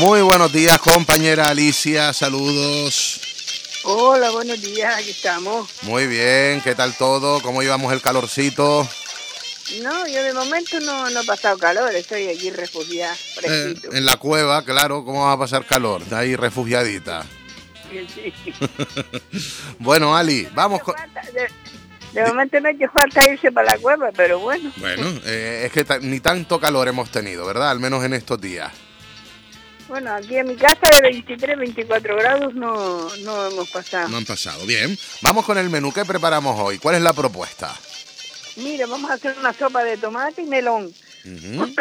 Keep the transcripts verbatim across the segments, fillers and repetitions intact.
Muy buenos días, compañera Alicia, saludos. Hola, buenos días, aquí estamos. Muy bien, ¿qué tal todo? ¿Cómo llevamos el calorcito? No, yo de momento no, no he pasado calor, estoy aquí refugiada, fresquito. Eh, en la cueva, claro, ¿cómo va a pasar calor? Está ahí refugiadita. Sí. Bueno, Ali, vamos No con... falta, de, de momento no hace falta irse para la cueva, pero bueno. Bueno, eh, es que ta- ni tanto calor hemos tenido, ¿verdad? Al menos en estos días. Bueno, aquí en mi casa de veintitrés, veinticuatro grados no, no hemos pasado. No han pasado, bien. Vamos con el menú que preparamos hoy. ¿Cuál es la propuesta? Mira, vamos a hacer una sopa de tomate y melón. Uh-huh.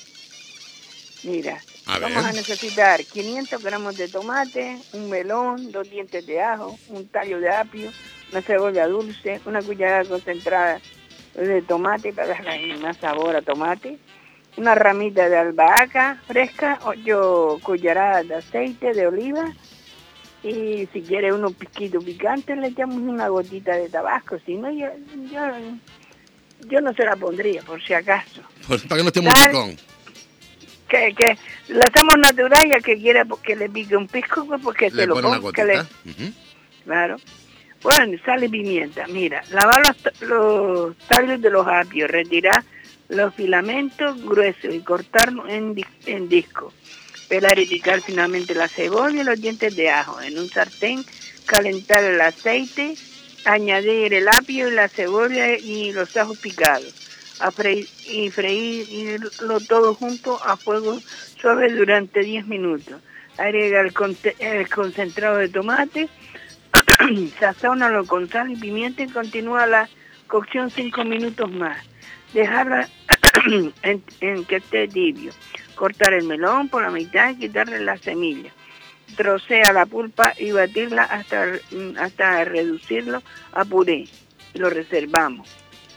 Mira, A vamos ver. a necesitar quinientos gramos de tomate, un melón, dos dientes de ajo, un tallo de apio, una cebolla dulce, una cucharada concentrada de tomate para darle más sabor a tomate, una ramita de albahaca fresca, ocho cucharadas de aceite de oliva y si quiere unos piquitos picantes le echamos una gotita de tabasco, si no yo, yo, yo no se la pondría por si acaso. Pues para que no esté muy Sal, picón. Que, que lo hacemos natural y al que quiera porque le pique un pisco, pues porque Le se lo pone una ponga. Que gotita. le, Uh-huh. claro. Bueno, sal y pimienta. Mira, lavar los, los tallos de los apios, retirar los filamentos gruesos y cortarlos en, di- en disco. Pelar y picar finalmente la cebolla y los dientes de ajo. En un sartén, calentar el aceite, añadir el apio y la cebolla y los ajos picados. A freír y freírlo todo junto a fuego suave durante diez minutos. Agrega el, conte- el concentrado de tomate, sazónalo con sal y pimienta y continúa la cocción cinco minutos más. Dejarla en, en que esté tibio. Cortar el melón por la mitad y quitarle la semilla. Trocea la pulpa y batirla hasta, hasta reducirlo a puré. Lo reservamos.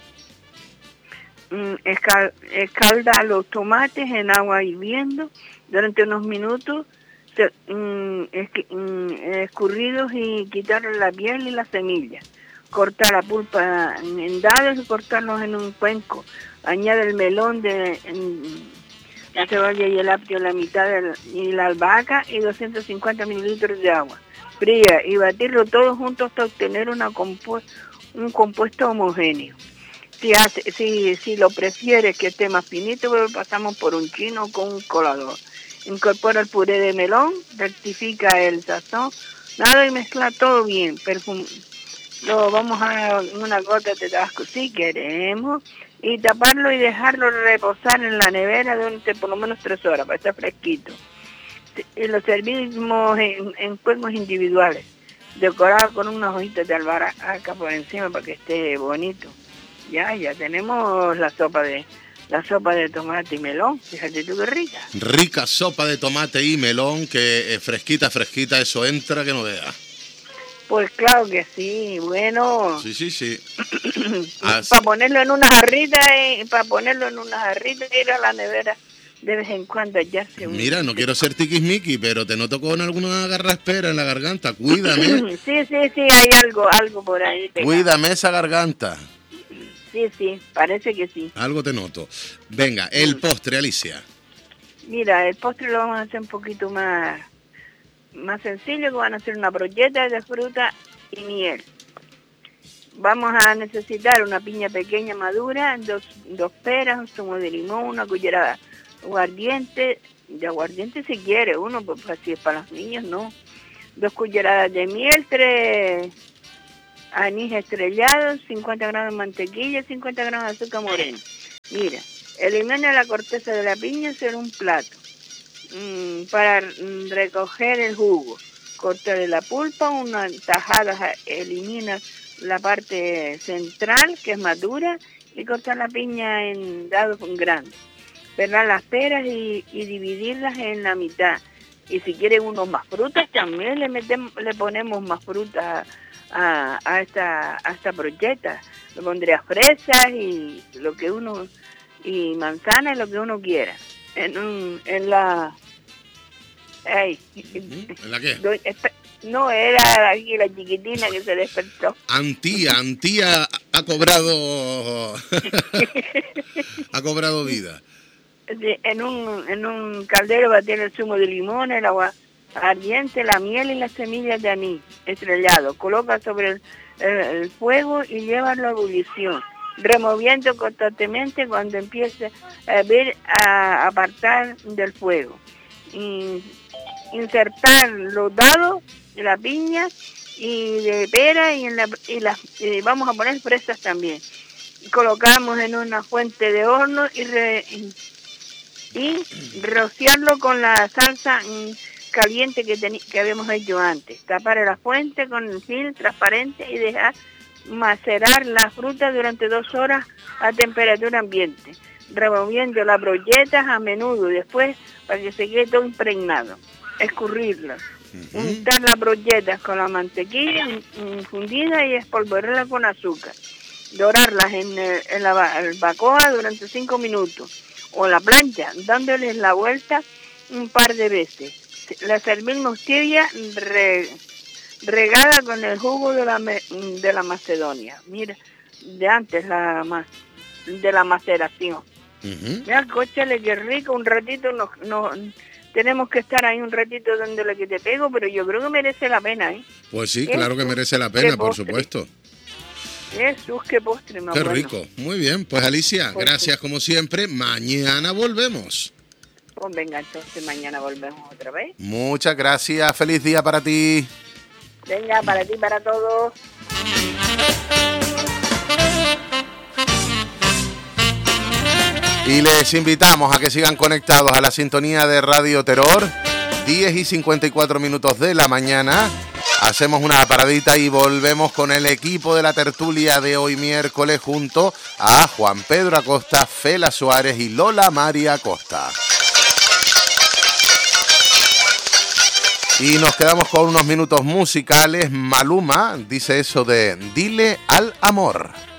Escal, escalda los tomates en agua hirviendo durante unos minutos, se, mm, es, mm, escurridos y quitarle la piel y la semilla. Cortar la pulpa en dados y cortarlos en un cuenco. Añade el melón, de en, la cebolla y el apio a la mitad de, y la albahaca y doscientos cincuenta mililitros de agua. Fría y batirlo todo junto hasta obtener una compu un compuesto homogéneo. Si, hace, si, si lo prefieres que esté más finito, pues pasamos por un chino con un colador. Incorpora el puré de melón, rectifica el sazón, nada y mezcla todo bien. Perfum lo vamos a una gota de tabasco si queremos y taparlo y dejarlo reposar en la nevera durante por lo menos tres horas para estar fresquito. Y lo servimos en, en cuernos individuales, decorado con unas hojitas de albahaca por encima para que esté bonito. Ya, ya tenemos la sopa de la sopa de tomate y melón. Fíjate tú qué rica. Rica sopa de tomate y melón, que eh, fresquita, fresquita, eso entra que no veas. Pues claro que sí, bueno. Sí, sí, sí. Para ponerlo en una jarrita y para ponerlo en una jarrita y ir a la nevera de vez en cuando ya se... Mira, no quiero ser tiquismiqui, pero te noto con alguna garraspera en la garganta. Cuídame. Sí, sí, sí, hay algo, algo por ahí. Pegado. Cuídame esa garganta. Sí, sí, parece que sí. Algo te noto. Venga, el postre, Alicia. Mira, el postre lo vamos a hacer un poquito más, más sencillo, que van a hacer una brocheta de fruta y miel. Vamos a necesitar una piña pequeña madura, dos, dos peras, un zumo de limón, una cucharada de aguardiente, de aguardiente si quiere, uno, pues así es para los niños, no. Dos cucharadas de miel, tres... anís estrellado, cincuenta gramos de mantequilla, cincuenta gramos de azúcar morena. Mira, elimina la corteza de la piña sobre un plato mm, para recoger el jugo. Cortarle la pulpa, una tajada, elimina la parte central que es madura y cortar la piña en dados grandes. Pelar las peras y, y dividirlas en la mitad. Y si quieren unos más frutas, también le metemos, le ponemos más frutas A, a esta a esta brocheta. Le pondría fresas y lo que uno y manzana y lo que uno quiera en un en la ay, ¿en la qué? No, era aquí la chiquitina que se despertó. Antía, Antía ha cobrado ha cobrado vida. en un, en un caldero batir el zumo de limón, el agua ardiente, la miel y las semillas de anís estrellado. Coloca sobre el, el, el fuego y llévalo a ebullición, removiendo constantemente cuando empiece a ver a apartar del fuego. Y insertar los dados de la piña y de pera y, en la, y, las, y vamos a poner fresas también. Colocamos en una fuente de horno y, re, y, y rociarlo con la salsa caliente que, teni, que habíamos hecho antes. Tapar la fuente con el film transparente y dejar macerar la fruta durante dos horas a temperatura ambiente, removiendo las brolletas a menudo después para que se quede todo impregnado. Escurrirlas. Uh-huh. Untar las brolletas con la mantequilla infundida y espolvorearlas con azúcar. Dorarlas en, el, en la el bacoa durante cinco minutos o en la plancha, dándoles la vuelta un par de veces. La servimos tibia re, regada con el jugo de la, de la macedonia. Mira, de antes la de la maceración. Uh-huh. Mira, cóchale, qué rico, un ratito nos, nos tenemos que estar ahí un ratito dándole que te pego, pero yo creo que merece la pena, ¿eh? Pues sí, claro que merece la pena, por supuesto. Jesús, qué postre más Qué bueno. rico. Muy bien, pues Alicia, pues gracias sí. como siempre. Mañana volvemos. Pues venga, entonces mañana volvemos otra vez. Muchas gracias, feliz día para ti. Venga, para ti, para todos. Y les invitamos a que sigan conectados a la sintonía de Radio Terror, diez y cincuenta y cuatro minutos de la mañana. Hacemos una paradita y volvemos con el equipo de la tertulia de hoy miércoles junto a Juan Pedro Acosta, Fela Suárez y Lola María Acosta. Y nos quedamos con unos minutos musicales. Maluma dice eso de Dile al amor.